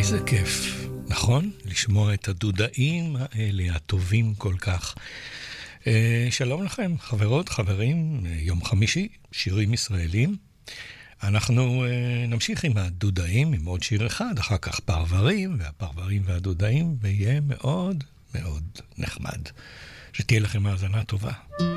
איזה כיף, נכון? לשמוע את הדודאים האלה, הטובים כל כך. שלום לכם, חברות, חברים, יום חמישי, שירים ישראלים. אנחנו נמשיך עם הדודאים, עם עוד שיר אחד, אחר כך פרברים, והפרברים והדודאים, ויהיה מאוד מאוד נחמד. שתהיה לכם האזנה טובה.